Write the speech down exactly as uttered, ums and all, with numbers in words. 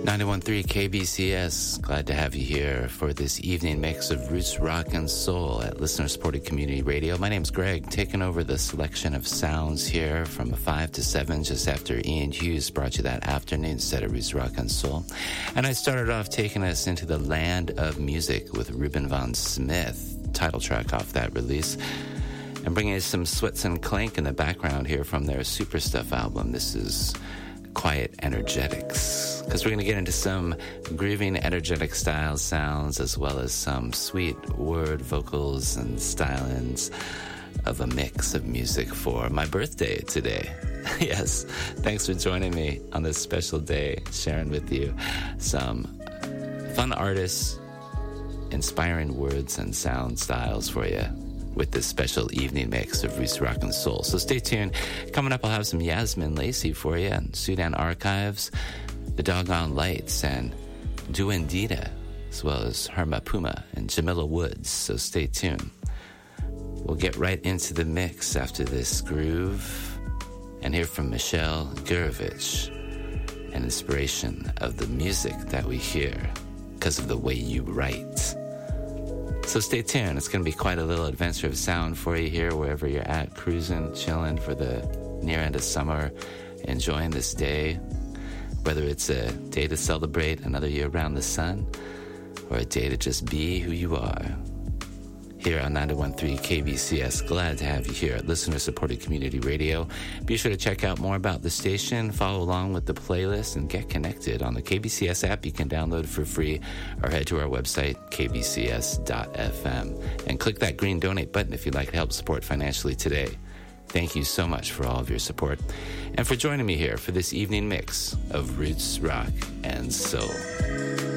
ninety-one point three K B C S. Glad to have you here for this evening mix of roots, rock, and soul at listener-supported community radio. My name's Greg, taking over the selection of sounds here from five to seven, just after Ian Hughes brought you that afternoon set of roots, rock, and soul. And I started off taking us into the land of music with Ruben von Smith, title track off that release, and bringing us some Switz and Clank in the background here from their Super Stuff album. This is Quiet Energetics, because we're going to get into some grooving, energetic style sounds, as well as some sweet word vocals and stylings of a mix of music for my birthday today. Yes, thanks for joining me on this special day, sharing with you some fun artists, inspiring words and sound styles for you with this special evening mix of roots, rock, and soul. So stay tuned. Coming up, I'll have some Yasmin Lacey for you, and Sudan Archives, The Doggone Lights, and Duendita, as well as Herma Puma and Jamila Woods. So stay tuned. We'll get right into the mix after this groove and hear from Michelle Gurevich, an inspiration of the music that we hear because of the way you write. So stay tuned. It's going to be quite a little adventure of sound for you here, wherever you're at, cruising, chilling for the near end of summer, enjoying this day, whether it's a day to celebrate another year around the sun or a day to just be who you are. Here on ninety-one point three K B C S, glad to have you here at listener-supported community radio. Be sure to check out more about the station, follow along with the playlist, and get connected on the K B C S app. You can download it for free or head to our website, k b c s dot f m, and click that green donate button if you'd like to help support financially today. Thank you so much for all of your support and for joining me here for this evening mix of roots, rock, and soul.